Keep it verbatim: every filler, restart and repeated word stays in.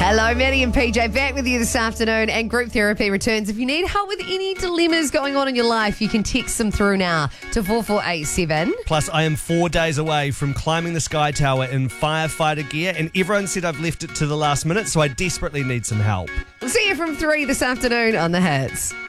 Hello, Maddie and P J back with you this afternoon, and group therapy returns. If you need help with any dilemmas going on in your life, you can text them through now to four four eight seven. Plus, I am four days away from climbing the Sky Tower in firefighter gear, and everyone said I've left it to the last minute, so I desperately need some help. We'll see you from three this afternoon on The Hits.